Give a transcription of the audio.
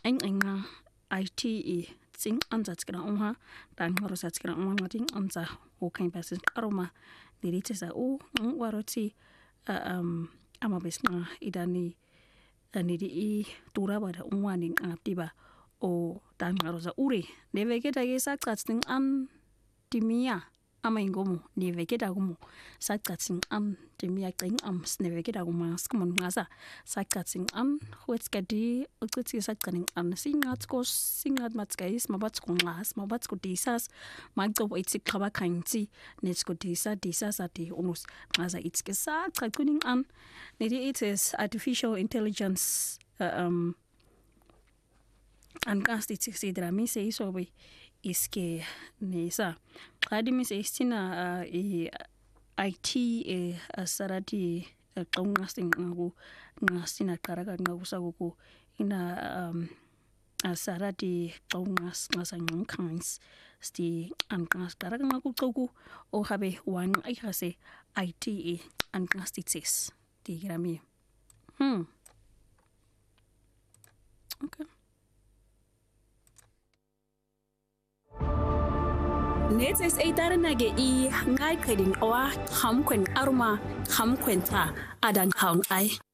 enga IT sing anzatzkira unha dan rosatzkira unha ting anza o kain basis aroma diritsa o waroti amabesna idani anidi I turabada unwani ngatiba o dan rosa uri neveketa yesa qatsting an timia ama ingomo neveketa gumo saqatsing am timia qing am neveketa gumas kumon ngasa saqatsing am wetskadi uqitsi saqaning am singat matskais mabatsko disas magcobo itsikqaba khanti netsko disas ati unus ngasa itskesa qaquning am nedi it is artificial intelligence angast itsikdrami se isobe iske nesa qadimi se istina IT asarati qongasting ngaku ngasina karaka ngakusakuku ina asarati qongas ngasangkhans sti angas karaka ngakuqoku o habe wan ayase IT angastitses digrami okay Net is nage I ngai keding oa hamkwen arma hamkwenta adan haun ai